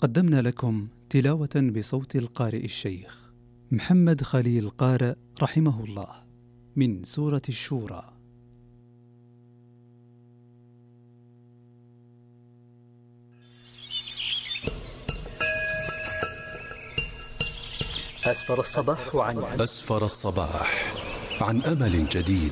قدمنا لكم تلاوة بصوت القارئ الشيخ محمد خليل قارئ رحمه الله من سورة الشورى. أسفر الصباح عن أمل جديد.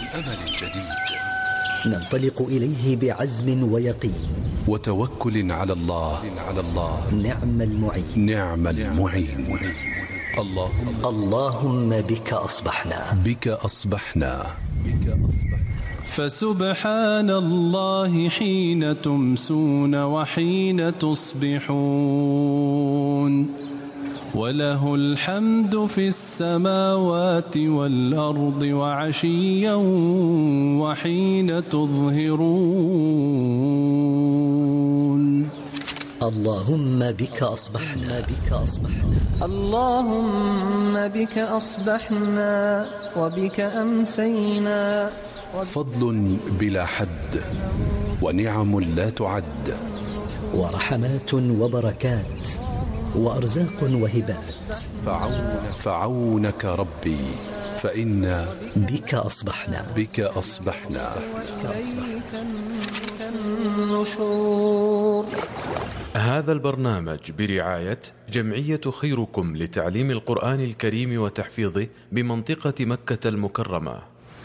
ننطلق إليه بعزم ويقين وتوكل على الله. نعم المعين. اللهم بك أصبحنا. فسبحان الله حين تمسون وحين تصبحون، وله الحمد في السماوات والأرض وعشيا وحين تظهرون. اللهم بك أصبحنا. اللهم بك أصبحنا وبك أمسينا. فضل بلا حد ونعم لا تعد، ورحمات وبركات وأرزاق وهبات. فعونك ربي فإنا بك أصبحنا. هذا البرنامج برعاية جمعية خيركم لتعليم القرآن الكريم وتحفيظه بمنطقة مكة المكرمة.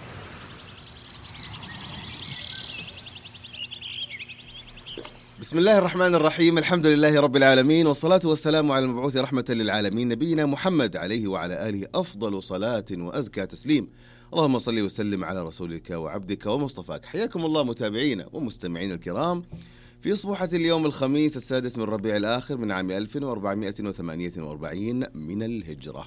بسم الله الرحمن الرحيم، الحمد لله رب العالمين، والصلاة والسلام على المبعوث رحمة للعالمين نبينا محمد عليه وعلى آله أفضل صلاة وأزكى تسليم. اللهم صل وسلم على رسولك وعبدك ومصطفاك. حياكم الله متابعينا ومستمعين الكرام في أصبحة اليوم الخميس 6 من ربيع الآخر من عام 1448 من الهجرة.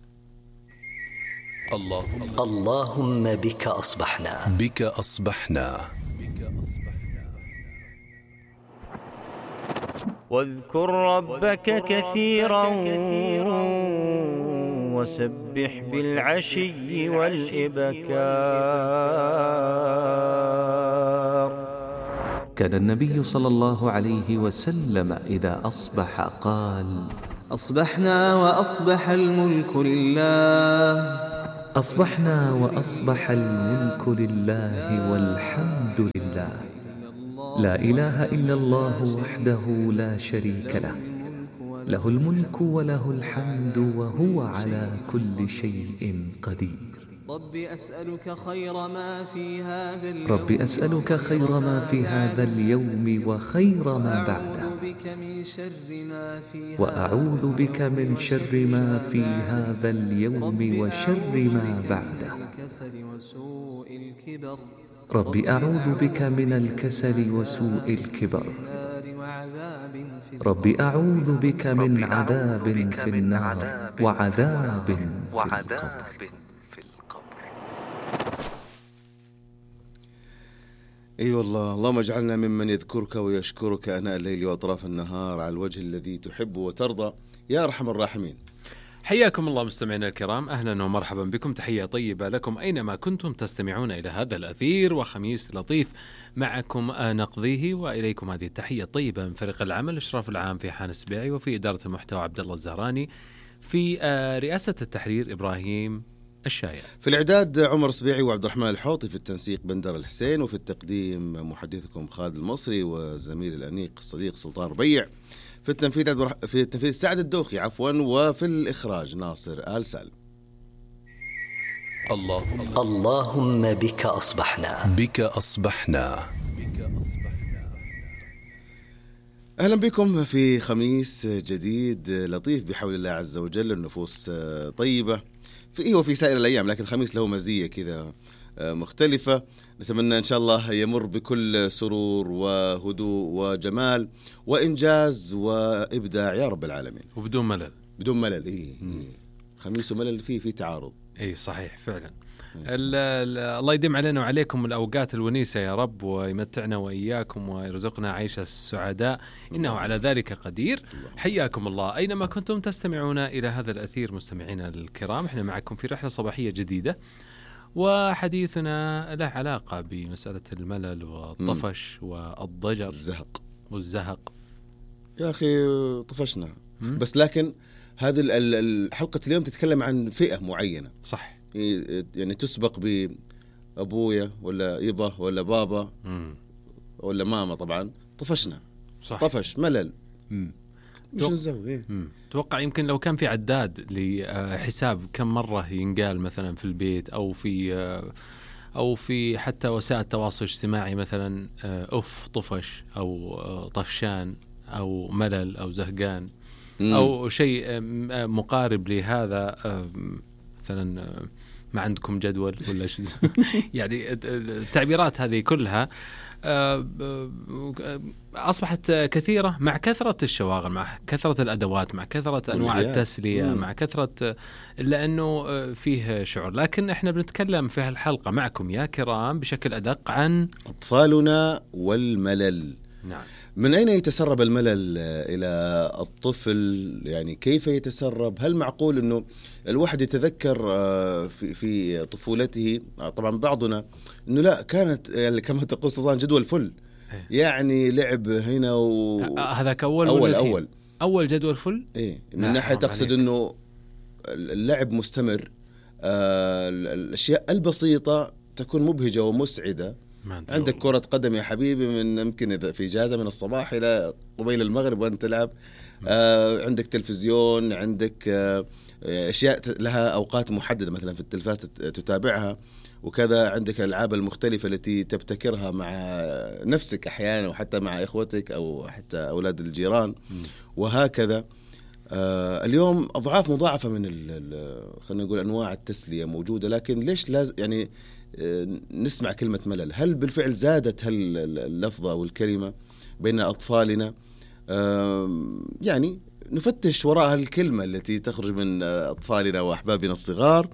اللهم بك أصبحنا. واذكر ربك كثيرا وسبح بالعشي والإبكار. كان النبي صلى الله عليه وسلم إذا أصبح قال: أصبحنا وأصبح الملك لله. أصبحنا وأصبح الملك لله والحمد لله، لا إله إلا الله وحده لا شريك له، له الملك وله الحمد وهو على كل شيء قدير. رب أسألك خير ما في هذا اليوم وخير ما بعده، وأعوذ بك من شر ما في هذا اليوم وشر ما بعده. رب أعوذ بك من الكسل وسوء الكبر. رب أعوذ بك من عذاب في النار وعذاب في القبر. أي والله، اللهم اجعلنا ممن يذكرك ويشكرك آناء الليل وأطراف النهار على الوجه الذي تحب وترضى يا أرحم الراحمين. حياكم الله مستمعينا الكرام، أهلا ومرحبا بكم، تحية طيبة لكم أينما كنتم تستمعون إلى هذا الأثير، وخميس لطيف معكم نقضيه، وإليكم هذه التحية الطيبة من فريق العمل، الإشراف العام في حان السبيعي، وفي إدارة المحتوى عبد الله الزهراني، في رئاسة التحرير إبراهيم الشايع، في الإعداد عمر السبيعي وعبد الرحمن الحوطي، في التنسيق بندر الحسين، وفي التقديم محدثكم خالد المصري، وزميل الأنيق الصديق سلطان ربيع، في التنفيذ سعد الدوخي وفي الإخراج ناصر آل سالم. اللهم بك أصبحنا. أهلا بكم في خميس جديد لطيف بحول الله عز وجل. النفوس طيبة وفي سائر الأيام، لكن الخميس له مزية كذا مختلفة. نتمنى إن شاء الله يمر بكل سرور وهدوء وجمال وإنجاز وإبداع يا رب العالمين، وبدون ملل. إيه. خميس وملل فيه تعارض. إيه صحيح فعلا. الله يديم علينا وعليكم الأوقات الونيسة يا رب، ويمتعنا وإياكم ويرزقنا عيش السعداء، إنه على ذلك قدير. حياكم الله أينما كنتم تستمعون إلى هذا الأثير مستمعينا الكرام. إحنا معكم في رحلة صباحية جديدة، وحديثنا له علاقة بمسألة الملل والطفش والضجر والزهق يا أخي طفشنا. بس لكن هذه الحلقة اليوم تتكلم عن فئة معينة. صح. يعني تسبق بأبويا ولا يبا ولا بابا ولا ماما. طبعا طفشنا. صح. طفش ملل. مش نسوي. توقع يمكن لو كان في عداد لحساب كم مرة ينقال مثلا في البيت أو في حتى وسائل التواصل الاجتماعي مثلا طفش أو طفشان أو ملل أو زهقان أو شيء مقارب لهذا، مثلا ما عندكم جدول ولا شيء يعني التعبيرات هذه كلها أصبحت كثيرة مع كثرة الشواغل، مع كثرة الأدوات، مع كثرة أنواع التسلية، مع كثرة، إلا أنه فيه شعور. لكن إحنا بنتكلم في هالحلقة معكم يا كرام بشكل أدق عن أطفالنا والملل. نعم. من أين يتسرب الملل إلى الطفل؟ يعني كيف يتسرب؟ هل معقول أنه الواحد يتذكر في طفولته؟ طبعا بعضنا أنه لا، كانت يعني كما تقول سلطان جدول فل، يعني لعب هنا هذاك أول جدول فل. إيه، من ناحية تقصد أنه اللعب مستمر، الأشياء البسيطة تكون مبهجة ومسعدة. عندك كرة قدم يا حبيبي من يمكن إذا في إجازة من الصباح إلى قبيل المغرب وأنت تلعب. عندك تلفزيون، عندك أشياء لها أوقات محددة مثلا في التلفاز تتابعها وكذا. عندك الألعاب المختلفة التي تبتكرها مع نفسك أحيانا وحتى مع إخوتك أو حتى أولاد الجيران وهكذا. اليوم أضعاف مضاعفة من خلينا نقول أنواع التسلية موجودة، لكن ليش لازم يعني نسمع كلمة ملل؟ هل بالفعل زادت اللفظة والكلمة بين أطفالنا؟ يعني نفتش وراء الكلمة التي تخرج من أطفالنا وأحبابنا الصغار.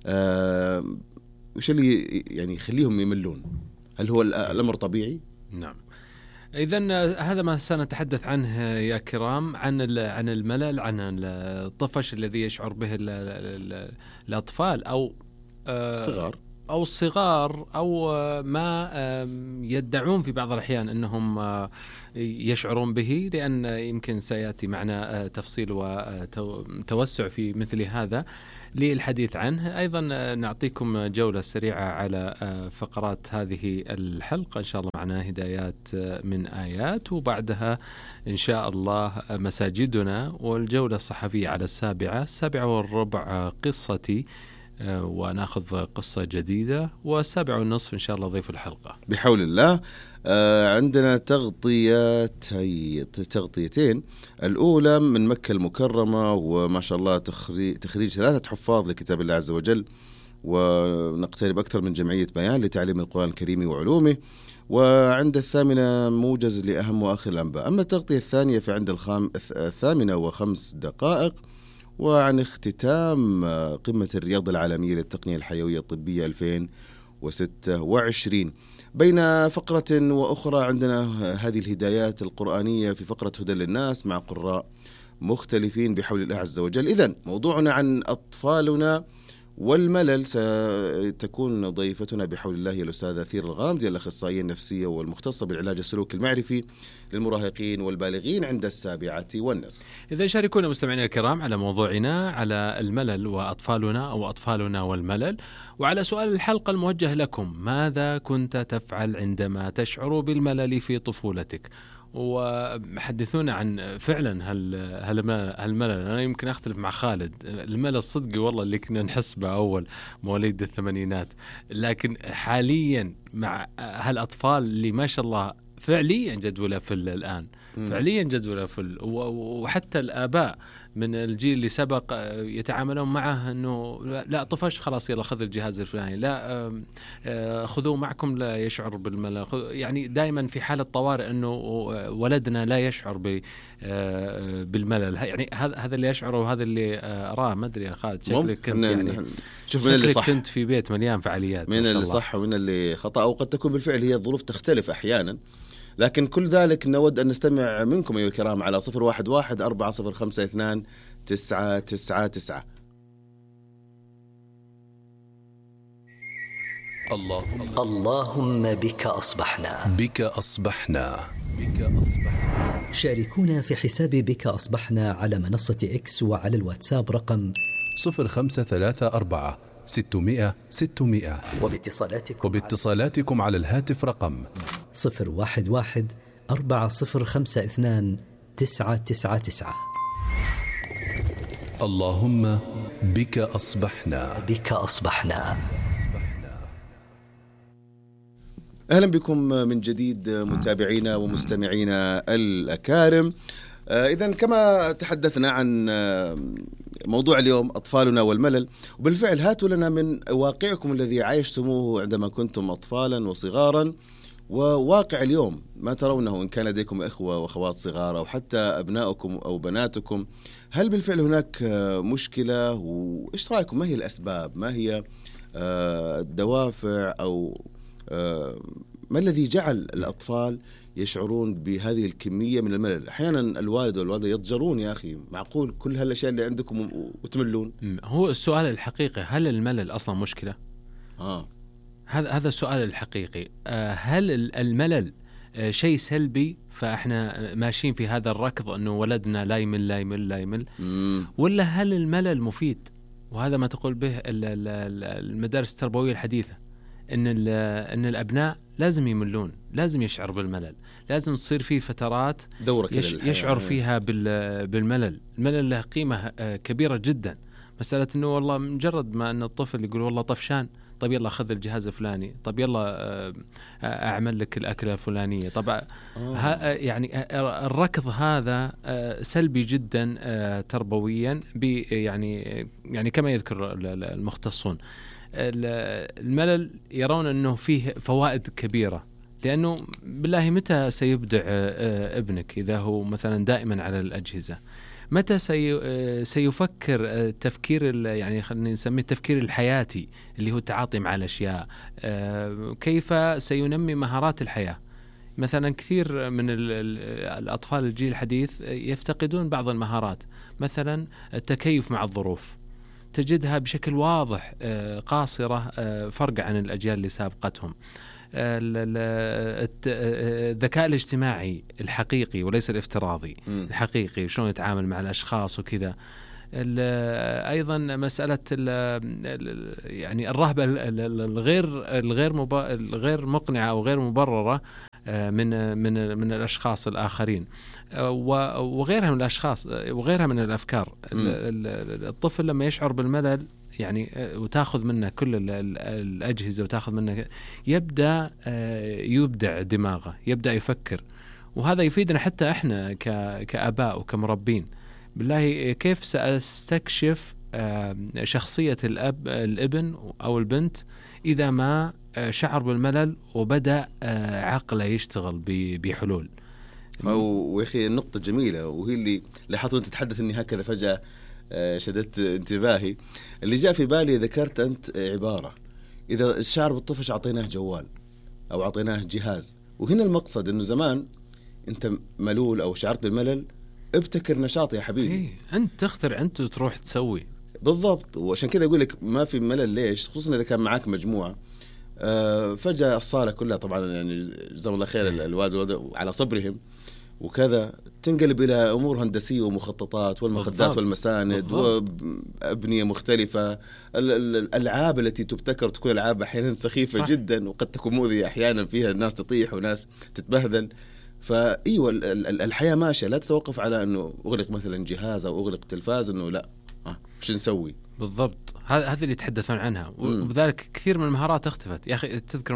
وش اللي يعني يخليهم يملون؟ هل هو الأمر طبيعي؟ نعم. إذن هذا ما سنتحدث عنه يا كرام، عن الملل، عن الطفش الذي يشعر به الأطفال أو الصغار أو ما يدعون في بعض الأحيان أنهم يشعرون به، لأن يمكن سيأتي معنا تفصيل وتوسع في مثل هذا للحديث عنه. أيضا نعطيكم جولة سريعة على فقرات هذه الحلقة إن شاء الله، معنا هدايات من آيات، وبعدها إن شاء الله مساجدنا، والجولة الصحفية على 7:15 قصتي، وناخذ قصة جديدة، 7:30 إن شاء الله ضيف الحلقة بحول الله. عندنا تغطيتين. الأولى من مكة المكرمة، وما شاء الله تخريج 3 حفاظ لكتاب الله عز وجل، ونقترب أكثر من جمعية بيان لتعليم القرآن الكريم وعلومه. وعند 8 موجز لأهم وآخر الأنباء. أما التغطية الثانية فعند 8:05 وعن اختتام قمة الرياضة العالمية للتقنية الحيوية الطبية 2026. بين فقرة وأخرى عندنا هذه الهدايات القرآنية في فقرة هدى للناس مع قراء مختلفين بحول الله عز وجل. إذن موضوعنا عن أطفالنا والملل. ستكون ضيفتنا بحول الله الأستاذة أثير الغامدي، الأخصائية النفسية والمختصة بالعلاج السلوكي المعرفي للمراهقين والبالغين عند 7:05. إذا شاركونا مستمعينا الكرام على موضوعنا على الملل وأطفالنا أو أطفالنا والملل، وعلى سؤال الحلقة الموجه لكم: ماذا كنت تفعل عندما تشعر بالملل في طفولتك؟ وحدثونا عن فعلا هالملل. أنا يمكن أختلف مع خالد، الملل الصدقي والله اللي كنا نحس به أول مواليد الثمانينات، لكن حاليا مع هالأطفال اللي ما شاء الله فعليا جدولة فل الآن، فعليا جدولة فل، وحتى الآباء من الجيل اللي سبق يتعاملون معه أنه لا طفش خلاص يلا خذ الجهاز الفلاني، لا خذوه معكم لا يشعر بالملل، يعني دائما في حالة طوارئ أنه ولدنا لا يشعر بالملل. يعني هذا اللي يشعره وهذا اللي أراه. ما أدري يا خالد، شكلك كنت يعني شوف من اللي صح، كنت في بيت مليان فعاليات، من اللي صح ومن اللي خطأ، أو قد تكون بالفعل هي الظروف تختلف أحيانا. لكن كل ذلك نود أن نستمع منكم أيها الكرام على 011-405-2999. اللهم بك أصبحنا، بك أصبحنا، بك أصبحنا. شاركونا في حساب بك أصبحنا على منصة إكس وعلى الواتساب رقم 0534 600 600. وباتصالاتكم على الهاتف رقم 011 4052 999. اللهم بك أصبحنا. بك أصبحنا. أهلا بكم من جديد متابعينا ومستمعينا الأكارم. إذن كما تحدثنا عن موضوع اليوم أطفالنا والملل، وبالفعل هاتوا لنا من واقعكم الذي عايشتموه عندما كنتم أطفالا وصغارا، وواقع اليوم ما ترونه إن كان لديكم إخوة وأخوات صغار أو حتى أبنائكم أو بناتكم. هل بالفعل هناك مشكلة؟ وإيش رأيكم؟ ما هي الأسباب؟ ما هي الدوافع؟ أو ما الذي جعل الأطفال يشعرون بهذه الكمية من الملل؟ أحيانا الوالد والوالدة يضجرون، يا أخي معقول كل هالأشياء اللي عندكم وتملون؟ هو السؤال الحقيقي، هل الملل أصلا مشكلة؟ هذا السؤال الحقيقي. هل الملل شيء سلبي فإحنا ماشيين في هذا الركض أنه ولدنا لا يمل لا يمل لا يمل، ولا هل الملل مفيد؟ وهذا ما تقول به المدارس التربوية الحديثة، إن الأبناء لازم يملون، لازم يشعر بالملل، لازم تصير فيه فترات يشعر فيها بالملل. الملل له قيمة كبيرة جدا. مسألة إنه والله مجرد ما أن الطفل يقول والله طفشان، طب يلا خذ الجهاز الفلاني، طب يلا أعمل لك الأكلة الفلانية. طبعا يعني الركض هذا سلبي جدا تربويا، يعني كما يذكر المختصون. الملل يرون أنه فيه فوائد كبيرة، لأنه بالله متى سيبدع ابنك إذا هو مثلا دائما على الأجهزة؟ متى سيفكر تفكير يعني خلينا نسميه التفكير الحياتي اللي هو التعاطي مع الأشياء؟ كيف سينمي مهارات الحياة؟ مثلا كثير من الأطفال الجيل الحديث يفتقدون بعض المهارات، مثلا التكيف مع الظروف، تجدها بشكل واضح قاصرة فرق عن الأجيال اللي سابقتهم. الذكاء الاجتماعي الحقيقي وليس الافتراضي، الحقيقي، شلون يتعامل مع الأشخاص وكذا. أيضا مسألة يعني الرهبة الغير مقنعة أو غير مبررة من الأشخاص الآخرين وغيرها من الأشخاص وغيرها من الأفكار. الطفل لما يشعر بالملل يعني وتأخذ منه كل الأجهزة وتأخذ منه، يبدأ يبدع دماغه، يبدأ يفكر، وهذا يفيدنا حتى إحنا كأباء وكمربين. بالله كيف سأستكشف شخصية الابن أو البنت إذا ما شعر بالملل وبدأ عقله يشتغل بحلول؟ ويخي النقطة جميلة، وهي اللي لاحظت أنت تتحدث أني هكذا فجأة شدت انتباهي. اللي جاء في بالي ذكرت أنت عبارة، إذا الشعر بالطفش أعطيناه جوال أو أعطيناه جهاز. وهنا المقصد أنه زمان أنت ملول أو شعرت بالملل، ابتكر نشاط يا حبيبي. أنت تخترع، أنت تروح تسوي بالضبط. وعشان كذا أقول لك ما في ملل. ليش؟ خصوصا إذا كان معاك مجموعة. فجأة الصالة كلها طبعا يعني جزاهم الله خير الوالد على صبرهم وكذا، تنقلب إلى أمور هندسية ومخططات والمخدات والمساند وأبنية مختلفة. الألعاب التي تبتكر تكون ألعاب أحيانا سخيفة جدا، وقد تكون مؤذية أحيانا، فيها الناس تطيح وناس تتبهدل. فأيوة الحياة ماشية، لا تتوقف على أنه أغلق مثلا جهاز أو أغلق تلفاز، أنه لا وش نسوي بالضبط. هذا اللي يتحدثون عنها، وبذلك كثير من المهارات اختفت. يا أخي تذكر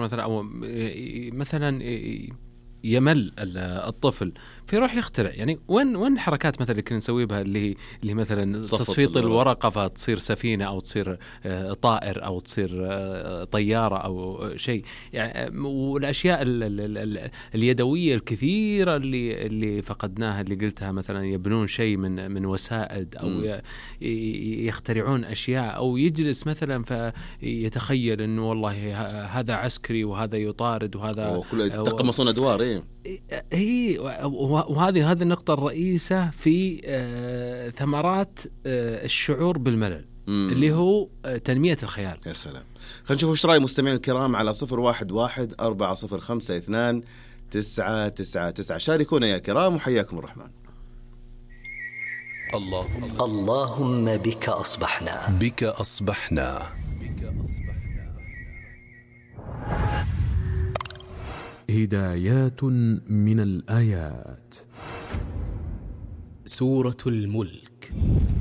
مثلا يمل الطفل فيروح يخترع، يعني وين حركات مثلا اللي كنا نسوي بها اللي مثلا تصفيط الورقة فتصير سفينة أو تصير طائر أو تصير طيارة أو شيء يعني. والأشياء اليدوية الكثيرة اللي فقدناها، اللي قلتها مثلا يبنون شيء من وسائد أو يخترعون أشياء، أو يجلس مثلا فيتخيل إنه والله هذا عسكري وهذا يطارد وهذا تقمصون أدوار. هي وهذه النقطة الرئيسة في ثمرات الشعور بالملل اللي هو تنمية الخيال. يا سلام. خلينا نشوف ايش رأي مستمعين الكرام على 011-405-2 999. شاركونا يا كرام وحياكم الرحمن. اللهم بك أصبحنا. بك أصبحنا. هدايات من الآيات. سورة الملك